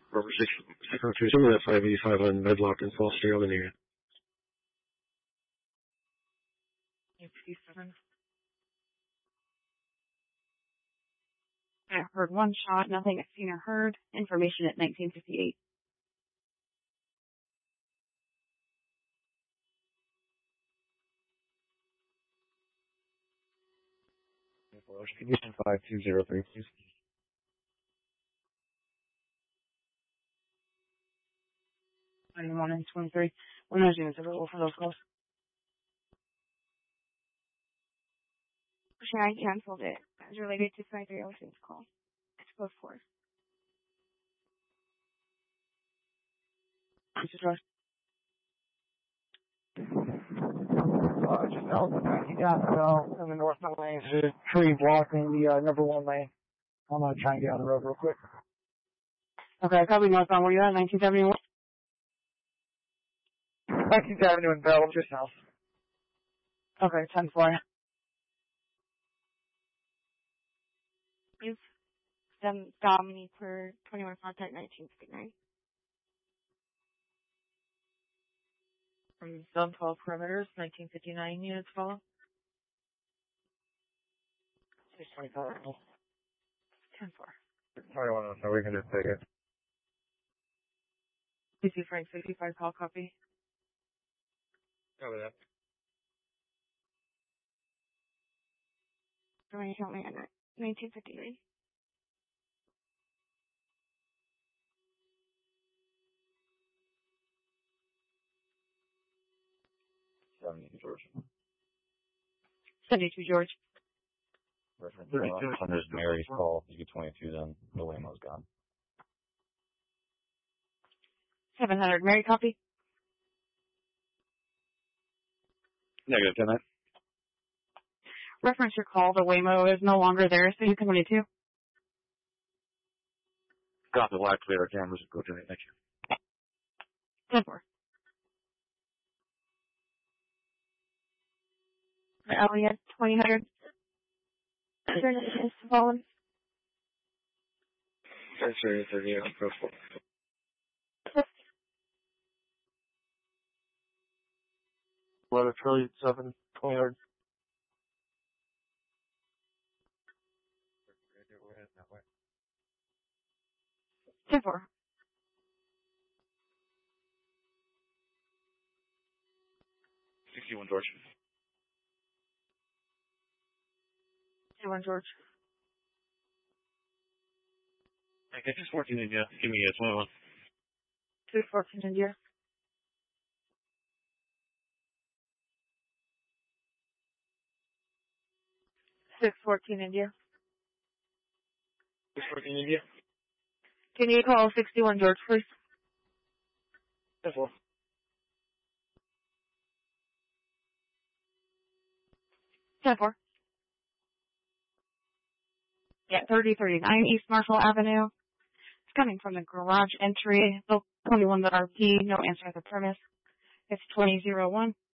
Over 602, some of that 585 on Medlock and Fallsdale in here. 857. I heard one shot, nothing seen or heard. Information at 1958. Condition 5203, please. 91 and 23. When those units available for those calls. Sure, I canceled it. As related to 5306 call. It's close 4. This is Rush. Just out in the northbound lane, there's a tree blocking the number 1 lane. I'm gonna try and get on the road real quick. Okay, copy northbound. Where you at? 1971? 19th Avenue in Bell, just south. Okay, 10-4. You've done Dominique for 21 contact 1959. From Zone 12 perimeters, 1959 units follow. 625. 10-4. 21, so we can just take it. PC Frank 65 call copy. Cover that. Somebody help me on that. 1959. George. 72 George. Reference 100 Mary's call. You get 22 then. The Waymo's gone. 700 Mary copy. Negative, 10-9. Reference your call. The Waymo is no longer there, so you can 22. Got the black clear cameras. Go to it. Thank you. 10-4. Elliot, 2000. Is fallen. Transfer 30 on Pro 4. Letter Trillion 7, 2000. Ten four. George. 61 George. I guess it's 14 India. Give me a 21. 214 India. 614 India. 614 India. Can you call 61 George, please? 10-4. 10-4. Yeah, 3039 East Marshall Avenue. It's coming from the garage entry. The 21 that RP, no answer at the premise. It's 2001.